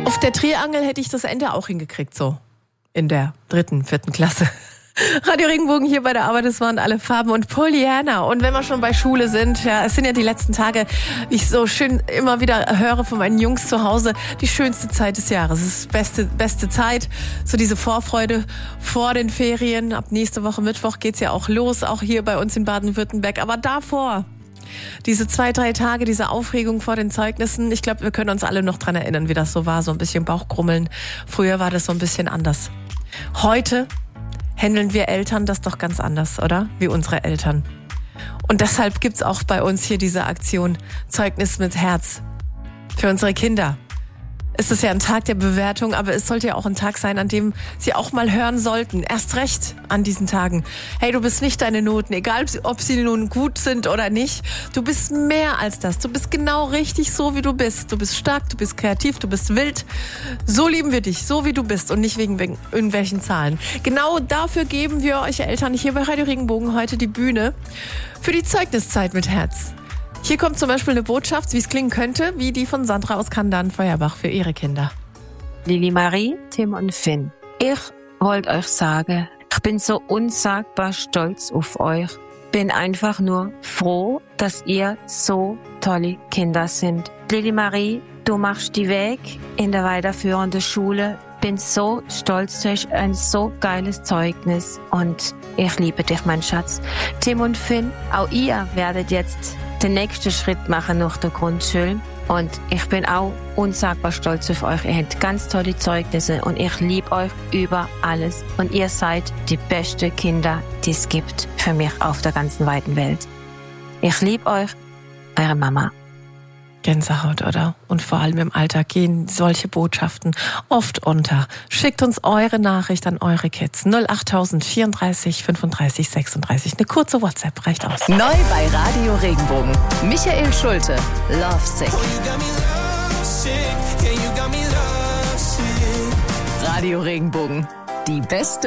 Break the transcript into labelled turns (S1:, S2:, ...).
S1: Auf der Triangel hätte ich das Ende auch hingekriegt, so in der 3., 4. Klasse. Radio Regenbogen hier bei der Arbeit, es waren alle Farben und Pollyanna. Und wenn wir schon bei Schule sind, ja, es sind ja die letzten Tage, wie ich so schön immer wieder höre von meinen Jungs zu Hause, die schönste Zeit des Jahres. Es ist beste Zeit, so diese Vorfreude vor den Ferien. Ab nächste Woche Mittwoch geht's ja auch los, auch hier bei uns in Baden-Württemberg. Aber davor, diese 2-3 Tage, diese Aufregung vor den Zeugnissen, ich glaube, wir können uns alle noch dran erinnern, wie das so war, so ein bisschen Bauchgrummeln. Früher war das so ein bisschen anders. Heute handeln wir Eltern das doch ganz anders, oder? Wie unsere Eltern. Und deshalb gibt's auch bei uns hier diese Aktion Zeugnis mit Herz für unsere Kinder. Es ist ja ein Tag der Bewertung, aber es sollte ja auch ein Tag sein, an dem sie auch mal hören sollten. Erst recht an diesen Tagen. Hey, du bist nicht deine Noten, egal ob sie nun gut sind oder nicht. Du bist mehr als das. Du bist genau richtig so, wie du bist. Du bist stark, du bist kreativ, du bist wild. So lieben wir dich, so wie du bist und nicht wegen irgendwelchen Zahlen. Genau dafür geben wir euch Eltern hier bei Radio Regenbogen heute die Bühne für die Zeugniszeit mit Herz. Hier kommt zum Beispiel eine Botschaft, wie es klingen könnte, wie die von Sandra aus Kandan-Feuerbach für ihre Kinder.
S2: Lili Marie, Tim und Finn, ich wollte euch sagen, ich bin so unsagbar stolz auf euch. Bin einfach nur froh, dass ihr so tolle Kinder sind. Lili Marie, du machst die Weg in der weiterführenden Schule. Bin so stolz, du hast ein so geiles Zeugnis und ich liebe dich, mein Schatz. Tim und Finn, auch ihr werdet jetzt den nächsten Schritt machen nach der Grundschule. Und ich bin auch unsagbar stolz auf euch. Ihr habt ganz tolle Zeugnisse und ich liebe euch über alles. Und ihr seid die besten Kinder, die es gibt für mich auf der ganzen weiten Welt. Ich liebe euch, eure Mama.
S1: Gänsehaut, oder? Und vor allem im Alltag gehen solche Botschaften oft unter. Schickt uns eure Nachricht an eure Kids. 08000 34 35 36. Eine kurze WhatsApp reicht aus.
S3: Neu bei Radio Regenbogen. Michael Schulte, Lovesick. Radio Regenbogen. Die beste